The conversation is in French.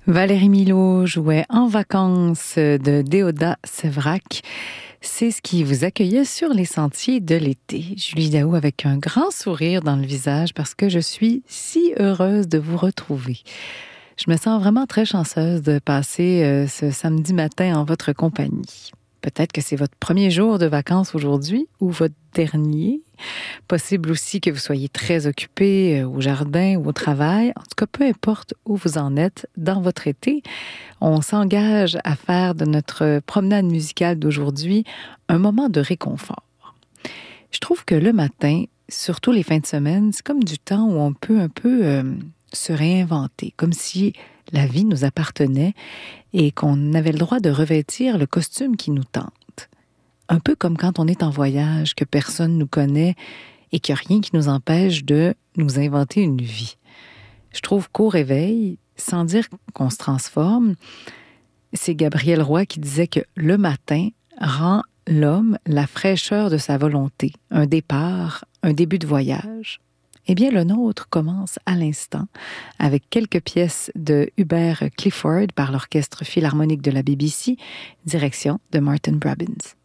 Valérie Milot jouait En vacances de Déodat Sévrac. C'est ce qui vous accueillait sur les sentiers de l'été. Julie Daou avec un grand sourire dans le visage parce que je suis si heureuse de vous retrouver. Je me sens vraiment très chanceuse de passer ce samedi matin en votre compagnie. Peut-être que c'est votre premier jour de vacances aujourd'hui ou votre dernier. Possible aussi que vous soyez très occupé au jardin ou au travail. En tout cas, peu importe où vous en êtes dans votre été, on s'engage à faire de notre promenade musicale d'aujourd'hui un moment de réconfort. Je trouve que le matin, surtout les fins de semaine, c'est comme du temps où on peut un peu se réinventer, comme si la vie nous appartenait et qu'on avait le droit de revêtir le costume qui nous tente. Un peu comme quand on est en voyage, que personne nous connaît et qu'il n'y a rien qui nous empêche de nous inventer une vie. Je trouve qu'au réveil, sans dire qu'on se transforme, c'est Gabriel Roy qui disait que le matin rend l'homme la fraîcheur de sa volonté, un départ, un début de voyage. Eh bien, le nôtre commence à l'instant avec quelques pièces de Hubert Clifford par l'Orchestre philharmonique de la BBC, direction de Martin Brabins.